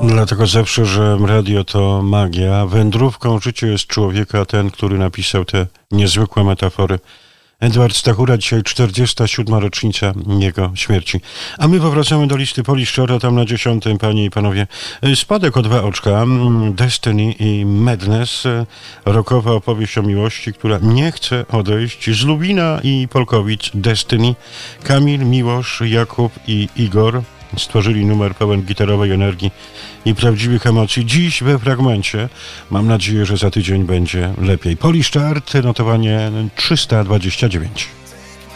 Dlatego zawsze, że radio to magia. Wędrówką życia jest człowieka, ten, który napisał te niezwykłe metafory. Edward Stachura, dzisiaj 47. rocznica jego śmierci. A my powracamy do listy Poliszczora, tam na 10, panie i panowie. Spadek o 2 oczka, Destiny i Madness, rockowa opowieść o miłości, która nie chce odejść. Z Lubina i Polkowic Destiny, Kamil, Miłosz, Jakub i Igor stworzyli numer pełen gitarowej energii i prawdziwych emocji. Dziś we fragmencie. Mam nadzieję, że za tydzień będzie lepiej. Polish Chart, notowanie 329.